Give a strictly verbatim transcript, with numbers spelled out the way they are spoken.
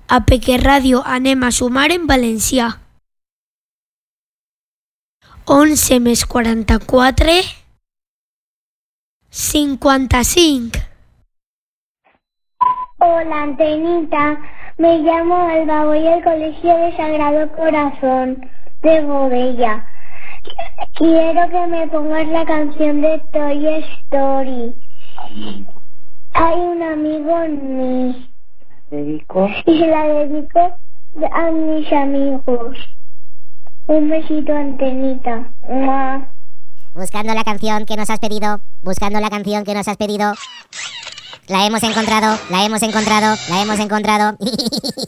A Peque Ràdio anem a sumar en valencià. Onze més quaranta-quatre, cincuenta-cinc. Hola, Antenita. Me llamo Alba, voy al Colegio de Sagrado Corazón de Godella. Quiero que me pongas la canción de Toy Story. Hay un amigo en mí. Dedico. Y se la dedico a mis amigos. Un besito, Antenita. ¡Mua! Buscando la canción que nos has pedido, buscando la canción que nos has pedido. La hemos encontrado, la hemos encontrado, la hemos encontrado.